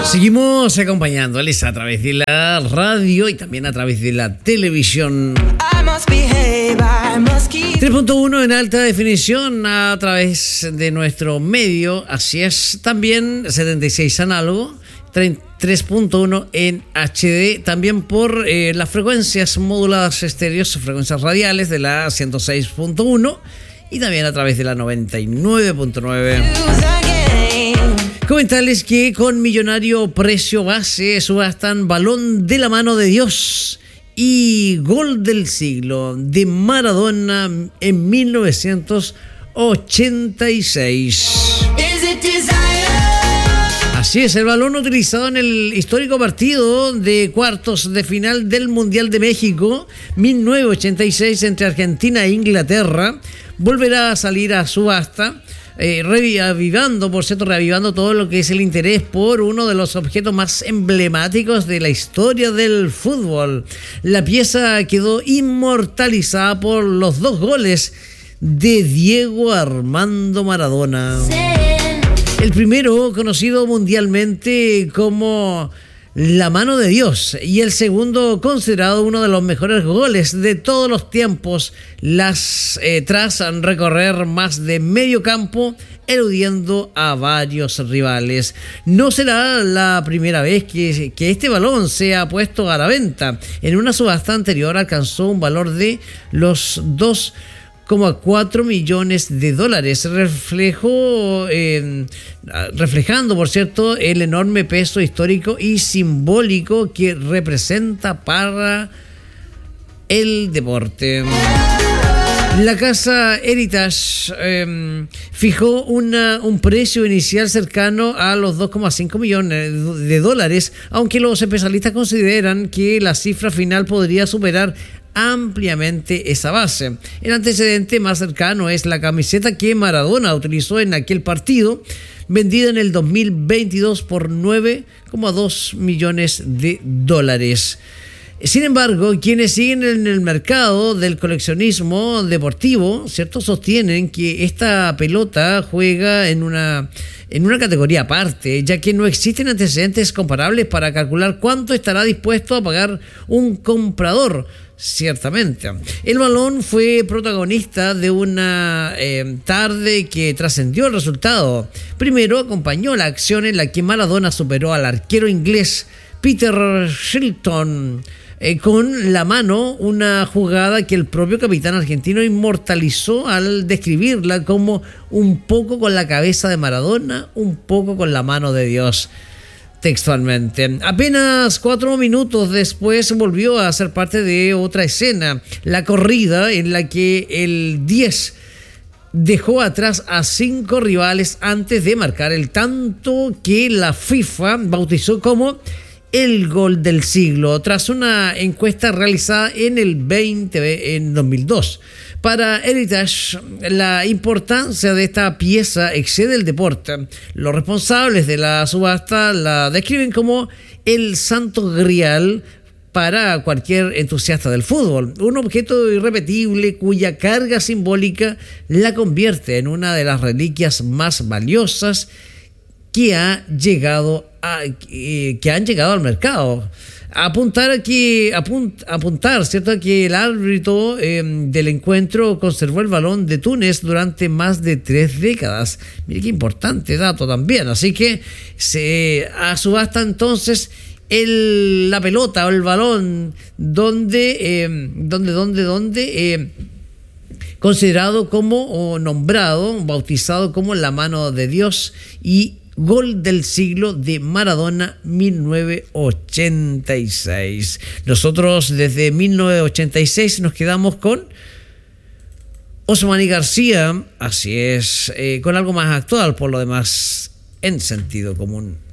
Seguimos acompañándoles a través de la radio y también a través de la televisión. 3.1 en alta definición a través de nuestro medio, así es, también 76 análogo, 3.1 en HD, también por las frecuencias moduladas estéreos, frecuencias radiales de la 106.1 y también a través de la 99.9. Comentarles que con millonario precio base subastan Balón de la Mano de Dios y Gol del Siglo de Maradona en 1986. Así es, el balón utilizado en el histórico partido de cuartos de final del Mundial de México 1986 entre Argentina e Inglaterra volverá a salir a subasta, reavivando todo lo que es el interés por uno de los objetos más emblemáticos de la historia del fútbol. La pieza quedó inmortalizada por los 2 goles de Diego Armando Maradona. El primero conocido mundialmente como La Mano de Dios y el segundo considerado uno de los mejores goles de todos los tiempos, tras recorrer más de medio campo eludiendo a varios rivales. No será la primera vez que este balón sea puesto a la venta. En una subasta anterior alcanzó un valor de los 2,4 millones de dólares, reflejando, por cierto, el enorme peso histórico y simbólico que representa para el deporte. La casa Heritage fijó un precio inicial cercano a los 2,5 millones de dólares, aunque los especialistas consideran que la cifra final podría superar ampliamente esa base. El antecedente más cercano es la camiseta que Maradona utilizó en aquel partido, vendida en el 2022 por 9,2 millones de dólares. Sin embargo, quienes siguen en el mercado del coleccionismo deportivo, ¿cierto?, sostienen que esta pelota juega en una categoría aparte, ya que no existen antecedentes comparables para calcular cuánto estará dispuesto a pagar un comprador. Ciertamente. El balón fue protagonista de una tarde que trascendió el resultado. Primero acompañó la acción en la que Maradona superó al arquero inglés Peter Shilton con la mano, una jugada que el propio capitán argentino inmortalizó al describirla como un poco con la cabeza de Maradona, un poco con la mano de Dios. Textualmente. Apenas 4 minutos después volvió a ser parte de otra escena, la corrida en la que el 10 dejó atrás a 5 rivales antes de marcar el tanto que la FIFA bautizó como el gol del siglo, tras una encuesta realizada en 2002. Para Heritage, la importancia de esta pieza excede el deporte. Los responsables de la subasta la describen como el santo grial para cualquier entusiasta del fútbol, un objeto irrepetible cuya carga simbólica la convierte en una de las reliquias más valiosas que han llegado al mercado. Apuntar, ¿cierto?, a que el árbitro del encuentro conservó el balón de Túnez durante más de 3 décadas. Mire qué importante dato también. Así que se subasta entonces la pelota o el balón considerado como bautizado como la mano de Dios y Gol del siglo de Maradona 1986. Nosotros desde 1986 nos quedamos con Osmani García, así es, con algo más actual por lo demás en sentido común.